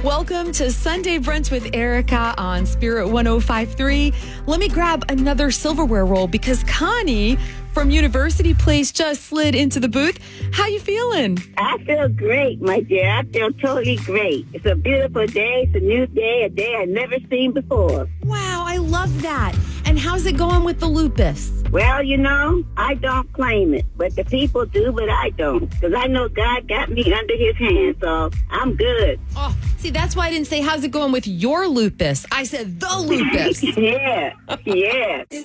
Welcome to Sunday Brunch with Erica on Spirit 105.3. Let me grab another silverware roll because Connie from University Place just slid into the booth. How you feeling? I feel great, my dear. I feel totally great. It's a beautiful day. It's a new day, a day I've never seen before. Wow, I love that. And how's it going with the lupus? Well, I don't claim it, but the people do, but I don't. Because I know God got me under his hand, so I'm good. Oh, see, that's why I didn't say how's it going with your lupus. I said the lupus. Yeah.